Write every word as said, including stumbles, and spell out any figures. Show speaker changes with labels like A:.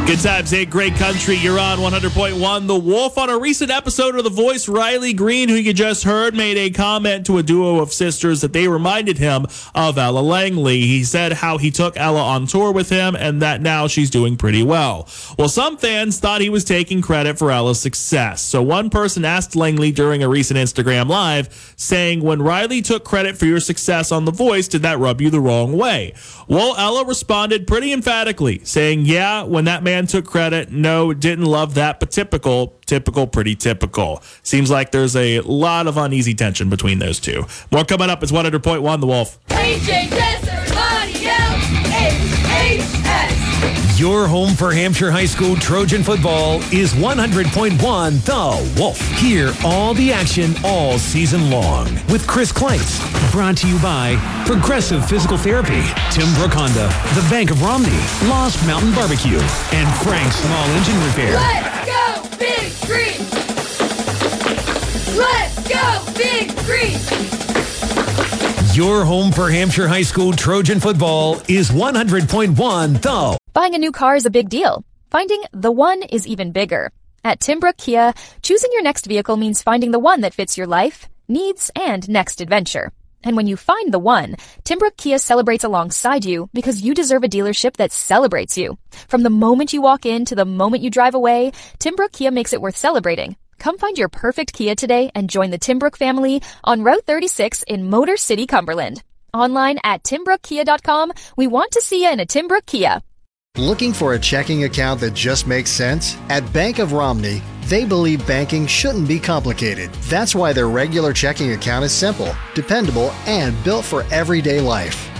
A: Good times, hey, great country. You're on one hundred point one The Wolf. On a recent episode of The Voice, Riley Green, who you just heard, made a comment to a duo of sisters that they reminded him of Ella Langley. He said how he took Ella on tour with him and that now she's doing pretty well. Well, some fans thought he was taking credit for Ella's success. So one person asked Langley during a recent Instagram Live, saying, when Riley took credit for your success on The Voice, did that rub you the wrong way? Well, Ella responded pretty emphatically, saying, yeah, when that man took credit, no, didn't love that, but typical, typical, pretty typical. Seems like there's a lot of uneasy tension between those two. More coming up. It's one hundred point one The Wolf.
B: A J Desser, Lonnie L, H H S.
C: Your home for Hampshire High School Trojan football is one hundred point one The Wolf. Hear all the action all season long with Chris Kleitz. Brought to you by Progressive Physical Therapy, Tim Brook Honda, the Bank of Romney, Lost Mountain Barbecue, and Frank's Small Engine Repair.
B: Let's go, Big Green! Let's go, Big Green!
C: Your home for Hampshire High School Trojan football is one hundred point one The.
D: Buying a new car is a big deal. Finding the one is even bigger. At Timbrook Kia, choosing your next vehicle means finding the one that fits your life, needs, and next adventure. And when you find the one, Timbrook Kia celebrates alongside you because you deserve a dealership that celebrates you. From the moment you walk in to the moment you drive away, Timbrook Kia makes it worth celebrating. Come find your perfect Kia today and join the Timbrook family on Route thirty-six in Motor City, Cumberland. Online at timbrook kia dot com, we want to see you in a Timbrook Kia.
E: Looking for a checking account that just makes sense? At Bank of Romney, they believe banking shouldn't be complicated. That's why their regular checking account is simple, dependable, and built for everyday life.